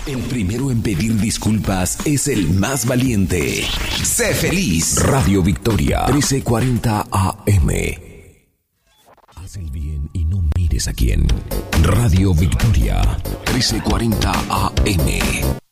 El primero en pedir disculpas es el más valiente. Sé feliz. Radio Victoria, 1340 AM. Haz el bien y no mires a quién. Radio Victoria, 1340 AM.